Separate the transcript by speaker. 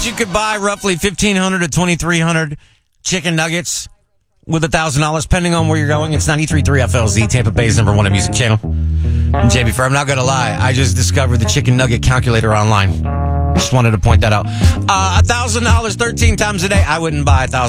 Speaker 1: you could buy roughly 1,500 to 2,300 chicken nuggets with $1,000, depending on where you're going. It's 93.3 FLZ, Tampa Bay's #1 music channel. And JB Fair, I'm not going to lie. I just discovered the chicken nugget calculator online. Just wanted to point that out. $1,000 13 times a day. I wouldn't buy $1,000.